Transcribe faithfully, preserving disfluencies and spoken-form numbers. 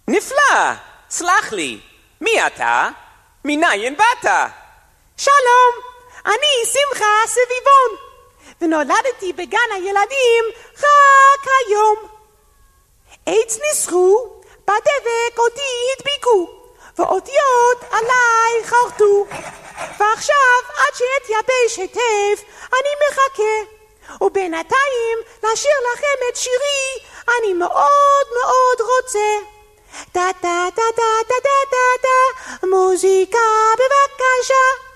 נפלא! סלח לי, מי אתה? מניין באת? שלום, אני שמחה סביבון, ונולדתי בגן הילדים רק היום. עץ ניסחו, בדבק אותי הדביקו, ואותיות עליי חרטו. ועכשיו עד שאתייבש היטב אני מחכה, ובינתיים לשיר לכם את שירי אני מאוד מאוד רוצה. טה טה טה טה טה טה טה, מוזיקה בבקשה.